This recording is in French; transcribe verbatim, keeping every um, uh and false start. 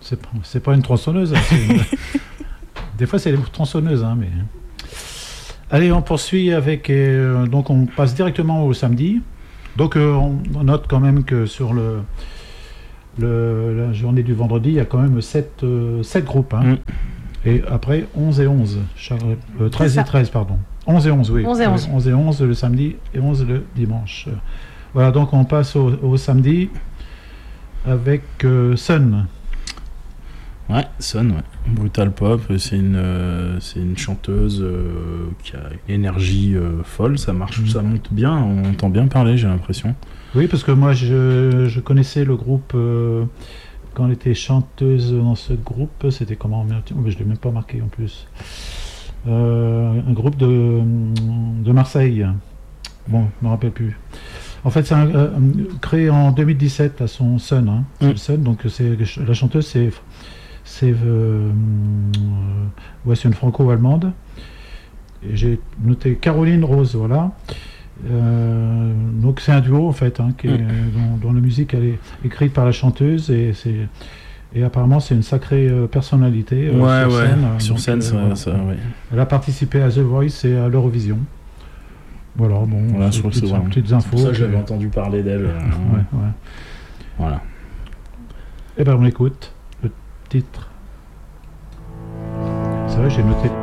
c'est pas, c'est pas une tronçonneuse. Hein, c'est une... Des fois, c'est des tronçonneuses, hein, mais. Allez, on poursuit avec. Euh, donc, on passe directement au samedi. Donc, euh, on note quand même que sur le, le la journée du vendredi, il y a quand même sept groupes. Hein. Mm. Et après, onze et onze. Euh, treize et treize, pardon. onze et onze, oui. onze et onze. onze et onze le samedi et onze le dimanche. Voilà, donc on passe au, au samedi avec euh, Sun. Ouais, Sun, ouais. Brutal Pop, c'est une, euh, c'est une chanteuse euh, qui a une énergie euh, folle, ça marche, mmh. ça monte bien, on entend bien parler, j'ai l'impression. Oui, parce que moi, je, je connaissais le groupe, euh, quand elle était chanteuse dans ce groupe, c'était comment? Je ne l'ai même pas marqué en plus. Euh, un groupe de, de Marseille. Bon, je ne me rappelle plus. En fait, c'est un, euh, créé en deux mille dix-sept à son Sun. Hein. C'est mmh. le Sun, donc c'est, la chanteuse, c'est... C'est, euh, ouais, c'est une franco-allemande. Et j'ai noté Caroline Rose, voilà. Euh, donc c'est un duo en fait, hein, qui est, mmh. dont, dont la musique elle est écrite par la chanteuse et, c'est, et apparemment c'est une sacrée euh, personnalité euh, ouais, sur ouais. scène. Sur donc, scène, euh, ça, voilà. ça, ouais. Elle a participé à The Voice et à l'Eurovision. Voilà, bon, voilà, c'est je petites, c'est vraiment, petites infos. C'est pour ça que j'avais entendu parler d'elle. Ouais, ouais. Voilà. Et ben on écoute le titre. C'est vrai, j'ai noté.